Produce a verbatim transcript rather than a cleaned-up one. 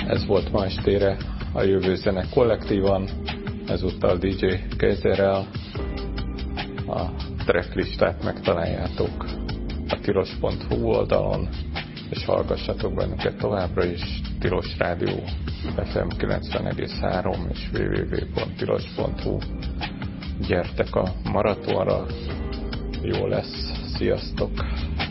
Ez volt ma estére a Jövő Zene kollektívan, ezúttal dé dzsé Kejzerrel. A tracklistát megtaláljátok a tilos pont hu oldalon, és hallgassatok bennünket továbbra is. Tilos Rádió ef em kilencven egész három és double-u double-u double-u pont tilos pont hu. Gyertek a maratonra, jó lesz, sziasztok!